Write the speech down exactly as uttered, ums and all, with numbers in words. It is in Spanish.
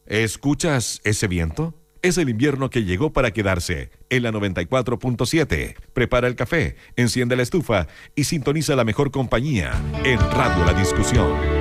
¿Escuchas ese viento? Es el invierno que llegó para quedarse. En la noventa y cuatro punto siete. Prepara el café, enciende la estufa y sintoniza la mejor compañía en Radio La Discusión.